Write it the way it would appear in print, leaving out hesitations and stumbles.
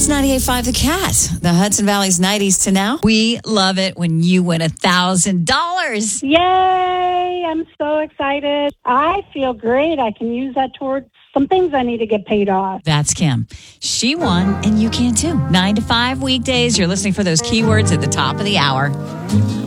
It's 98.5 The Cat, the Hudson Valley's 90s to now. We love it when you win $1,000. Yay! I'm so excited. I feel great. I can use that towards some things I need to get paid off. That's Kim. She won, and you can too. 9 to 5 weekdays. You're listening for those keywords at the top of the hour.